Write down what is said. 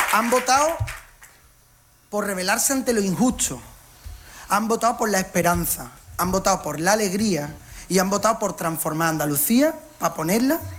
Han votado por rebelarse ante lo injusto, han votado por la esperanza, han votado por la alegría y han votado por transformar Andalucía para ponerla